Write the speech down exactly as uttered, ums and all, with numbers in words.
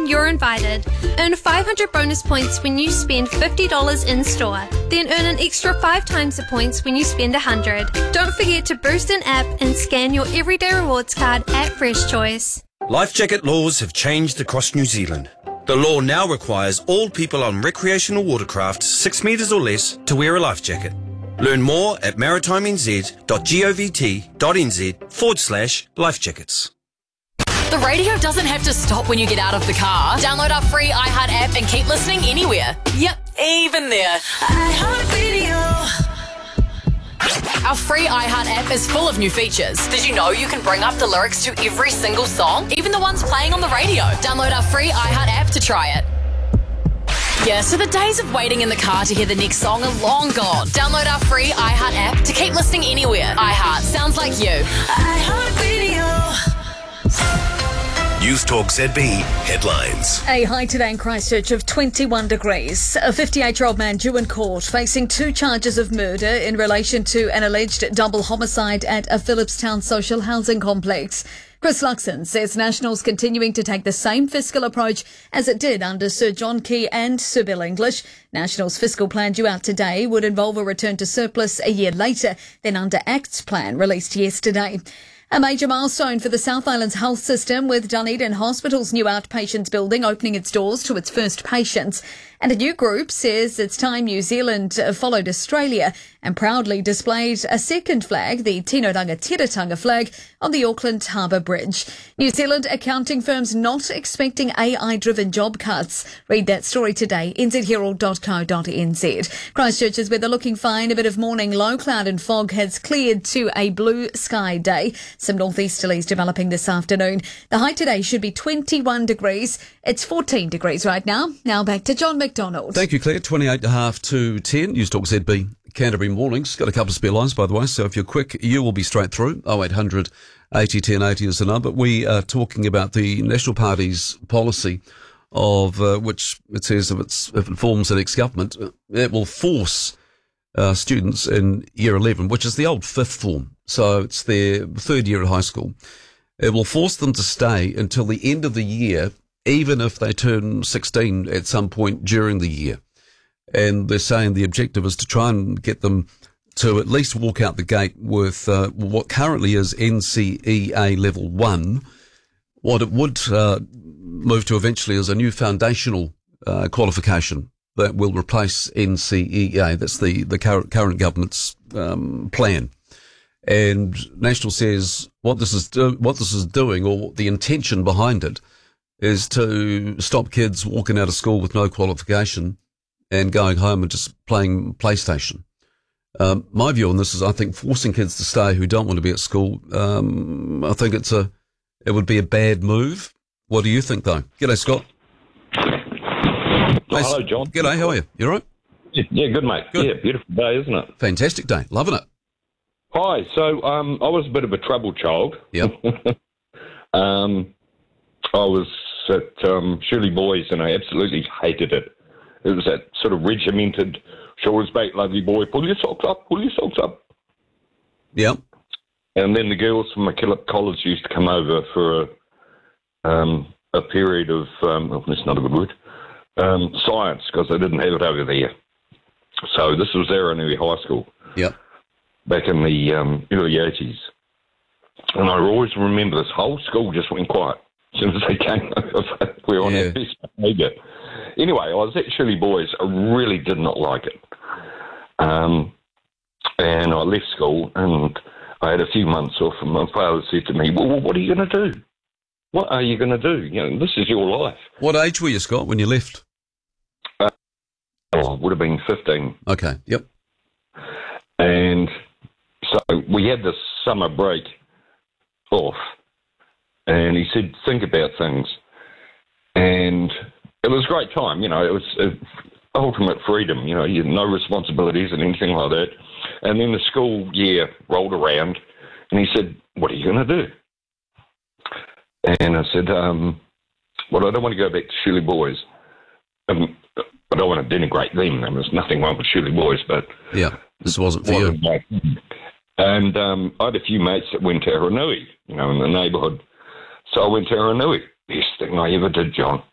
you're invited. Earn five hundred bonus points when you spend fifty dollars in-store. Then earn an extra five times the points when you spend one hundred dollars. Don't forget to boost an app and scan your Everyday Rewards card at Fresh Choice. Life jacket laws have changed across New Zealand. The law now requires all people on recreational watercraft six metres or less to wear a life jacket. Learn more at maritimez.govt.nz forward slash life jackets. The radio doesn't have to stop when you get out of the car. Download our free iHeart app and keep listening anywhere. Yep, even there. iHeartRadio. Our free iHeart app is full of new features. Did you know you can bring up the lyrics to every single song, even the ones playing on the radio? Download our free iHeart app to try it. Yeah, so the days of waiting in the car to hear the next song are long gone. Download our free iHeart app to keep listening anywhere. iHeart sounds like you. iHeartRadio. News Talk Z B headlines. A high today in Christchurch of twenty-one degrees. A fifty-eight-year-old man due in court facing two charges of murder in relation to an alleged double homicide at a Phillipstown social housing complex. Chris Luxon says National's continuing to take the same fiscal approach as it did under Sir John Key and Sir Bill English. National's fiscal plan due out today would involve a return to surplus a year later than under ACT's plan released yesterday. A major milestone for the South Island's health system, with Dunedin Hospital's new outpatients building opening its doors to its first patients. And a new group says it's time New Zealand followed Australia and proudly displayed a second flag, the Tino Rangatiratanga flag, on the Auckland Harbour Bridge. New Zealand accounting firms not expecting A I-driven job cuts. Read that story today, n z herald dot co dot n z. Christchurch's weather looking fine. A bit of morning low cloud and fog has cleared to a blue sky day. Some northeasterlies developing this afternoon. The high today should be twenty-one degrees. It's fourteen degrees right now. Now back to John McDonald. Thank you, Claire. twenty-eight and a half to ten. News Talk Z B Canterbury Mornings. Got a couple of spare lines, by the way, so if you're quick, you will be straight through. oh eight hundred eighty ten eighty is the number. We are talking about the National Party's policy of uh, which it says if, it's, if it forms the next government, it will force uh, students in year eleven, which is the old fifth form. So it's their third year at high school. It will force them to stay until the end of the year, even if they turn sixteen at some point during the year. And they're saying the objective is to try and get them to at least walk out the gate with uh, what currently is N C E A level one. What it would uh, move to eventually is a new foundational uh, qualification that will replace N C E A. That's the, the current, current government's um, plan. And National says what this is do- what this is doing, or the intention behind it, is to stop kids walking out of school with no qualification and going home and just playing PlayStation. Um, my view on this is I think forcing kids to stay who don't want to be at school, um, I think it's a, it would be a bad move. What do you think, though? G'day, Scott. Oh, hey, hello, John. G'day, how are you? You all right? Yeah, good, mate. Good. Yeah, beautiful day, isn't it? Fantastic day. Loving it. Hi. So um, I was a bit of a troubled child. Yep. um, I was at um, Shirley Boys and I absolutely hated it. It was that sort of regimented, shoulders back, lovely boy, pull your socks up, pull your socks up. Yep. And then the girls from McKillop College used to come over for a, um, a period of, um, oh, that's not a good word, um, science, because they didn't have it over there. So this was Aranui High School. Yep. Back in the um, early eighties. And I always remember this whole school just went quiet as soon as they came over. We were on Yeah. our best behaviour. Anyway, I was at Shirley Boys. I really did not like it. Um, and I left school and I had a few months off, and my father said to me, well, what are you going to do? What are you going to do? You know, this is your life. What age were you, Scott, when you left? Uh, oh, I would have been fifteen. Okay, yep. And so we had this summer break off, and he said, think about things. And it was a great time, you know, it was uh, ultimate freedom, you know, you had no responsibilities and anything like that. And then the school year rolled around, and he said, what are you going to do? And I said, um, well, I don't want to go back to Shirley Boys. Um, I don't want to denigrate them. There was nothing wrong with Shirley Boys, but... Yeah, this wasn't for you. And um, I had a few mates that went to Aranui, you know, in the neighbourhood. So I went to Aranui. Best thing I ever did, John.